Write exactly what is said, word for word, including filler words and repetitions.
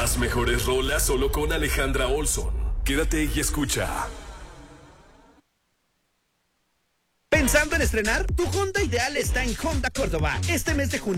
Las mejores rolas solo con Alejandra Olson. Quédate y escucha. ¿Pensando en estrenar? Tu Honda ideal está en Honda Córdoba. Este mes de junio